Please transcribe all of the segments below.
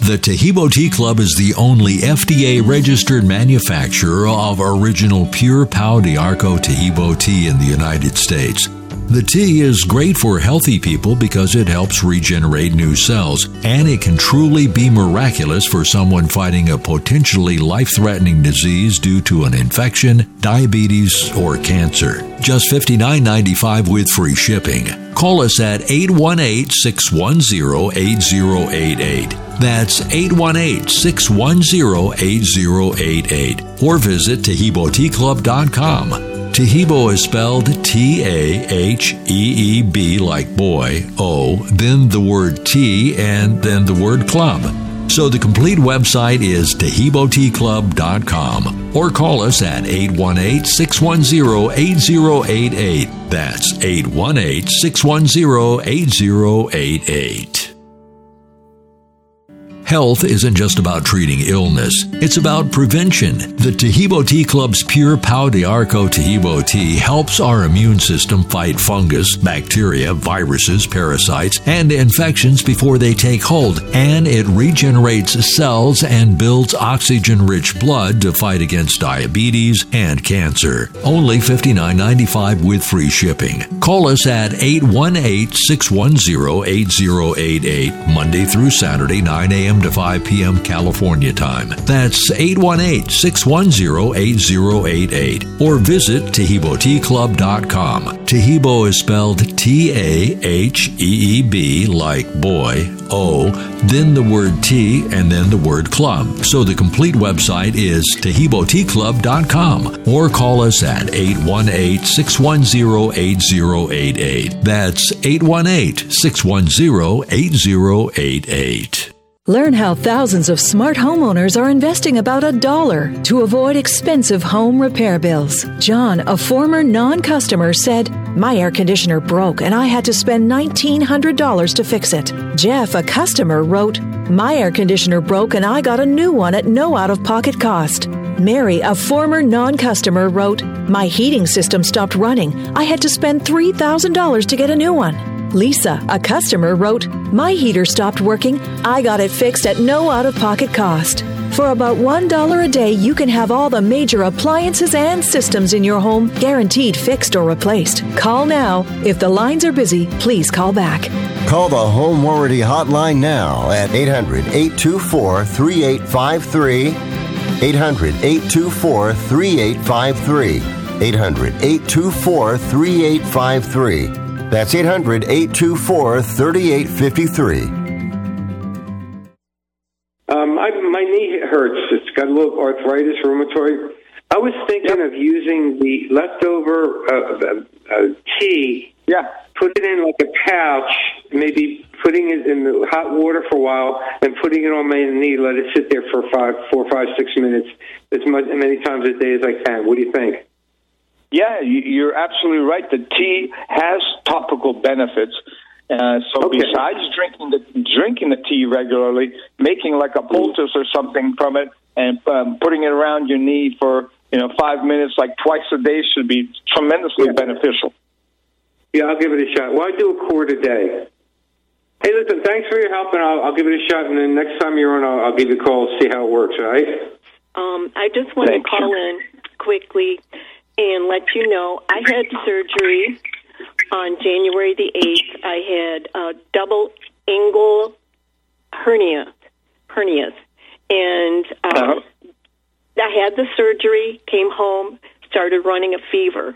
The Taheebo Tea Club is the only FDA-registered manufacturer of original pure Pau d'Arco Taheebo tea in the United States. The tea is great for healthy people because it helps regenerate new cells, and it can truly be miraculous for someone fighting a potentially life-threatening disease due to an infection, diabetes, or cancer. Just $59.95 with free shipping. Call us at 818-610-8088. That's 818-610-8088. Or visit TaheeboTeaClub.com. Taheebo is spelled T-A-H-E-E-B like boy, O, then the word tea, and then the word club. So the complete website is TaheeboTeaClub.com. Or call us at 818-610-8088. That's 818-610-8088. Health isn't just about treating illness. It's about prevention. The Taheebo Tea Club's pure Pau d'Arco Taheebo tea helps our immune system fight fungus, bacteria, viruses, parasites, and infections before they take hold, and it regenerates cells and builds oxygen-rich blood to fight against diabetes and cancer. Only $59.95 with free shipping. Call us at 818-610-8088, Monday through Saturday, 9 a.m. to 5 p.m. California time. That's 818-610-8088. Or visit TaheeboTeaClub.com. Taheebo is spelled T-A-H-E-E-B like boy, O, then the word tea, and then the word club. So the complete website is TaheeboTeaClub.com. Or call us at 818-610-8088. That's 818-610-8088. Learn how thousands of smart homeowners are investing about $1 to avoid expensive home repair bills. John, a former non-customer, said, "My air conditioner broke and I had to spend $1,900 to fix it." Jeff, a customer, wrote, "My air conditioner broke and I got a new one at no out-of-pocket cost." Mary, a former non-customer, wrote, "My heating system stopped running. I had to spend $3,000 to get a new one." Lisa, a customer, wrote, "My heater stopped working. I got it fixed at no out-of-pocket cost." For about $1 a day, you can have all the major appliances and systems in your home guaranteed fixed or replaced. Call now. If the lines are busy, please call back. Call the Home Warranty Hotline now at 800-824-3853. 800-824-3853. 800-824-3853. That's 800-824-3853. My knee hurts. It's got a little arthritis, rheumatoid. I was thinking of using the leftover tea. Yeah. Put it in like a pouch, maybe putting it in the hot water for a while, and putting it on my knee. Let it sit there for 4, 5, 6 minutes, as many times a day as I can. What do you think? Yeah, you're absolutely right. The tea has topical benefits. Besides drinking the tea regularly, making like a poultice or something from it, and putting it around your knee for 5 minutes, like twice a day, should be tremendously beneficial. Yeah, I'll give it a shot. Well, I do a quart a day. Hey, listen, thanks for your help, and I'll give it a shot. And then next time you're on, I'll give you a call, see how it works. All right? I just want to call in quickly and let you know I had surgery on January the 8th. I had double inguinal hernias. And I had the surgery, came home, started running a fever.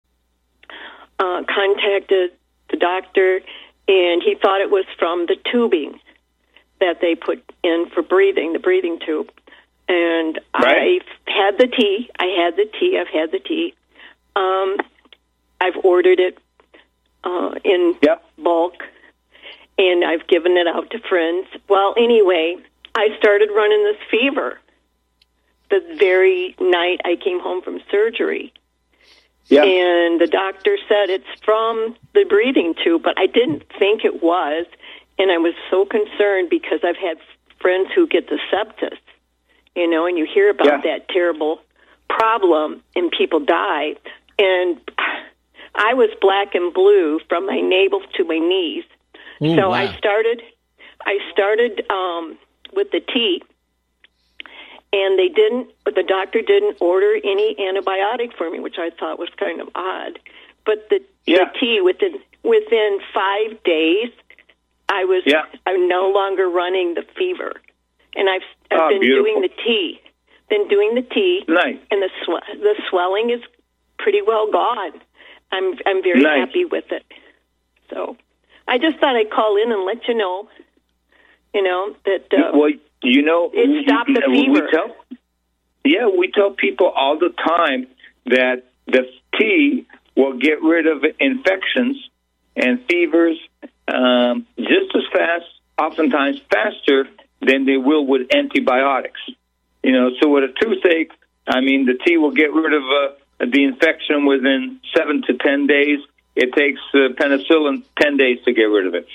Contacted the doctor, and he thought it was from the tubing that they put in for breathing, the breathing tube. And I've had the tea. I've had the tea. I've ordered it in bulk, and I've given it out to friends. Well, anyway, I started running this fever the very night I came home from surgery. Yeah. And the doctor said it's from the breathing tube, but I didn't think it was, and I was so concerned because I've had friends who get the sepsis, and you hear about that terrible problem, and people die. And I was black and blue from my navel to my knees. So wow. I started with the tea, and the doctor didn't order any antibiotic for me, which I thought was kind of odd. But the tea, within 5 days, I'm no longer running the fever, and I've been doing the tea. Nice. And the swelling is pretty well gone. I'm very happy with it. So I just thought I'd call in and let you know that it stopped the fever. We tell people all the time that the tea will get rid of infections and fevers just as fast, oftentimes faster than they will with antibiotics. So with a toothache, the tea will get rid of the infection within 7 to 10 days. It takes penicillin 10 days to get rid of it.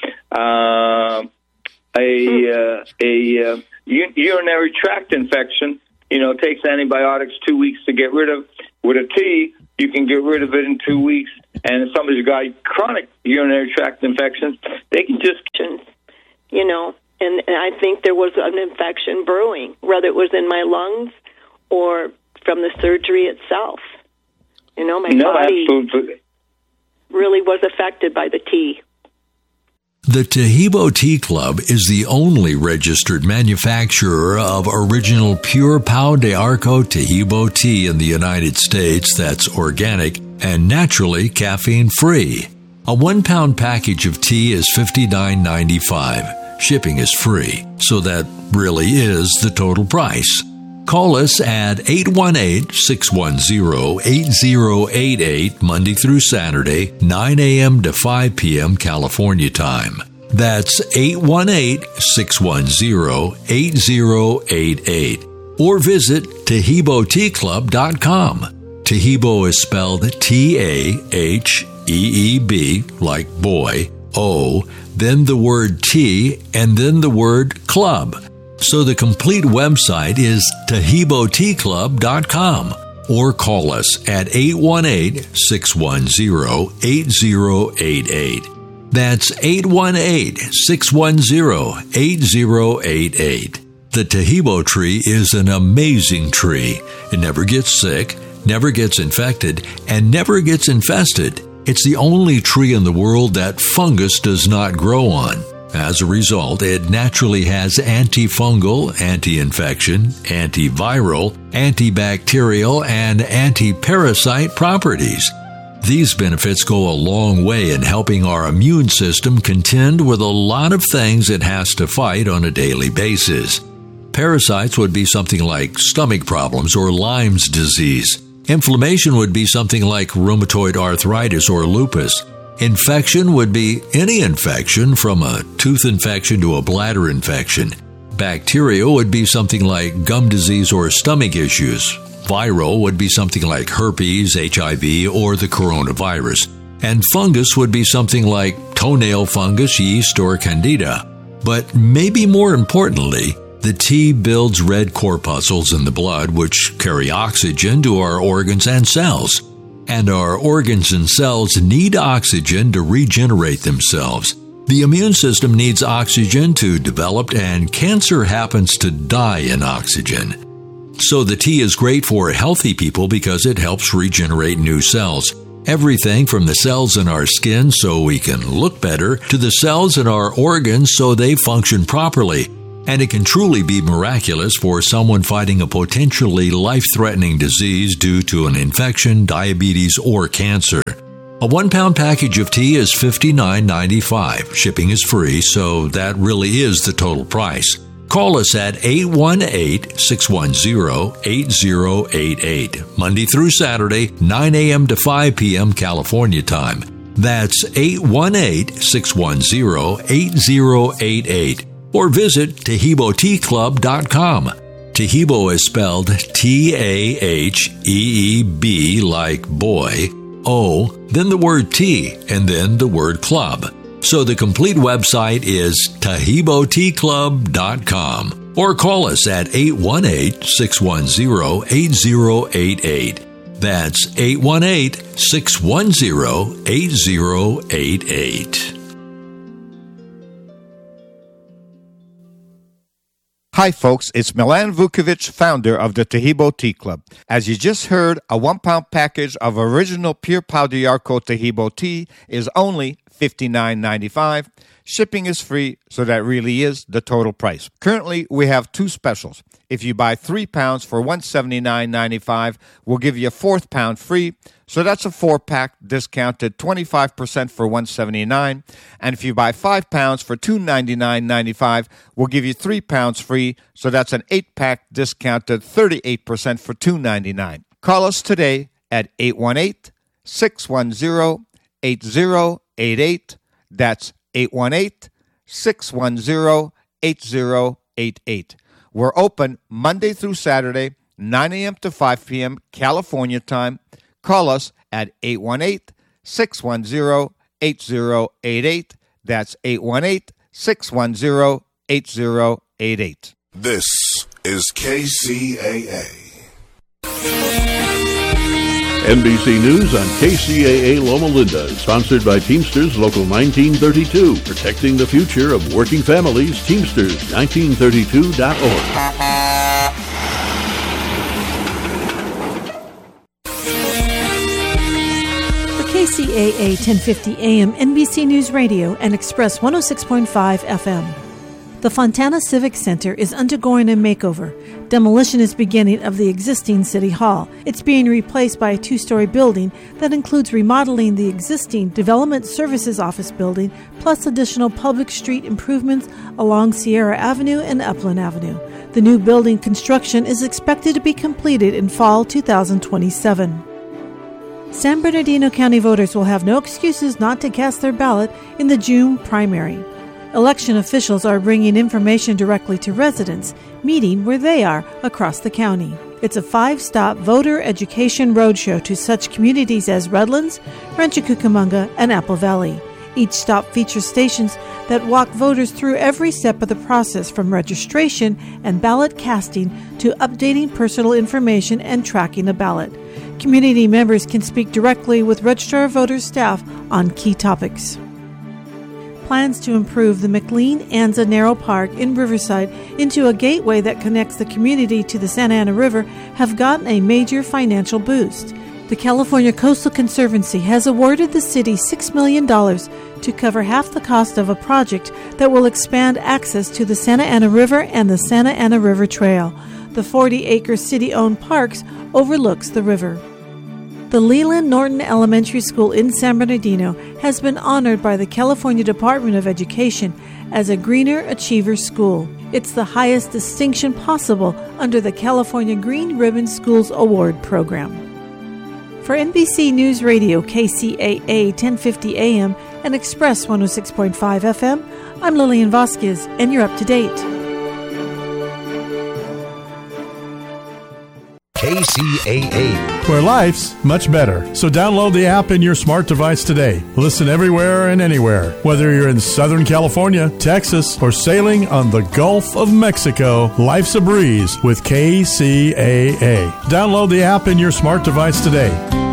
A urinary tract infection, takes antibiotics 2 weeks to get rid of. With a tea, you can get rid of it in 2 weeks. And if somebody's got chronic urinary tract infections, they can just... And I think there was an infection brewing, whether it was in my lungs or from the surgery itself. My body absolutely really was affected by the tea. The Taheebo Tea Club is the only registered manufacturer of original Pure Pau de Arco Taheebo tea in the United States that's organic and naturally caffeine-free. A 1-pound package of tea is $59.95. Shipping is free, so that really is the total price. Call us at 818-610-8088 Monday through Saturday, 9 a.m. to 5 p.m. California time. That's 818-610-8088. Or visit TaheeboTeaClub.com. Taheebo is spelled T-A-H-E-E-B, like boy, O, then the word tea, and then the word club. So the complete website is TaheeboTeaClub.com, or call us at 818-610-8088. That's 818-610-8088. The Taheebo tree is an amazing tree. It never gets sick, never gets infected, and never gets infested. It's the only tree in the world that fungus does not grow on. As a result, it naturally has antifungal, anti-infection, antiviral, antibacterial, and anti-parasite properties. These benefits go a long way in helping our immune system contend with a lot of things it has to fight on a daily basis. Parasites would be something like stomach problems or Lyme's disease. Inflammation would be something like rheumatoid arthritis or lupus. Infection would be any infection, from a tooth infection to a bladder infection. Bacteria would be something like gum disease or stomach issues. Viral would be something like herpes, HIV, or the coronavirus. And fungus would be something like toenail fungus, yeast, or candida. But maybe more importantly, the tea builds red corpuscles in the blood, which carry oxygen to our organs and cells. And our organs and cells need oxygen to regenerate themselves. The immune system needs oxygen to develop, and cancer happens to die in oxygen. So the tea is great for healthy people because it helps regenerate new cells. Everything from the cells in our skin so we can look better to the cells in our organs so they function properly. And it can truly be miraculous for someone fighting a potentially life-threatening disease due to an infection, diabetes, or cancer. A 1-pound package of tea is $59.95. Shipping is free, so that really is the total price. Call us at 818-610-8088, Monday through Saturday, 9 a.m. to 5 p.m. California time. That's 818-610-8088. Or visit TaheeboTeaClub.com. Taheebo is spelled T-A-H-E-E-B, like boy, O, then the word tea, and then the word club. So the complete website is TaheeboTeaClub.com. Or call us at 818-610-8088. That's 818-610-8088. Hi folks, it's Milan Vukovic, founder of the Tahibo Tea Club. As you just heard, a 1-pound package of original Pure Pau d'Arco Tahibo tea is only $59.95. Shipping is free, so that really is the total price. Currently, we have 2 specials. If you buy 3 pounds for $179.95, we'll give you a 4th pound free. So that's a 4-pack discounted 25% for $179. And if you buy 5 pounds for $299.95, we'll give you 3 pounds free. So that's an 8-pack discounted 38% for $299. Call us today at 818-610-8088. That's 818-610-8088. We're open Monday through Saturday, 9 a.m. to 5 p.m. California time. Call us at 818-610-8088. That's 818-610-8088. This is KCAA. NBC News on KCAA Loma Linda is sponsored by Teamsters Local 1932, protecting the future of working families. Teamsters1932.org. KCAA 1050 AM, NBC News Radio, and Express 106.5 FM. The Fontana Civic Center is undergoing a makeover. Demolition is beginning of the existing City Hall. It's being replaced by a 2-story building that includes remodeling the existing Development Services Office building, plus additional public street improvements along Sierra Avenue and Upland Avenue. The new building construction is expected to be completed in fall 2027. San Bernardino County voters will have no excuses not to cast their ballot in the June primary. Election officials are bringing information directly to residents, meeting where they are across the county. It's a 5-stop voter education roadshow to such communities as Redlands, Rancho Cucamonga, and Apple Valley. Each stop features stations that walk voters through every step of the process, from registration and ballot casting to updating personal information and tracking a ballot. Community members can speak directly with Registrar of Voters staff on key topics. Plans to improve the McLean-Anza Narrow Park in Riverside into a gateway that connects the community to the Santa Ana River have gotten a major financial boost. The California Coastal Conservancy has awarded the city $6 million to cover half the cost of a project that will expand access to the Santa Ana River and the Santa Ana River Trail. The 40-acre city-owned parks overlooks the river. The Leland Norton Elementary School in San Bernardino has been honored by the California Department of Education as a Greener Achiever School. It's the highest distinction possible under the California Green Ribbon Schools Award program. For NBC News Radio, KCAA 1050 AM and Express 106.5 FM, I'm Lillian Vasquez, and you're up to date. KCAA, where life's much better. So download the app in your smart device today. Listen everywhere and anywhere. Whether you're in Southern California, Texas, or sailing on the Gulf of Mexico, life's a breeze with KCAA. Download the app in your smart device today.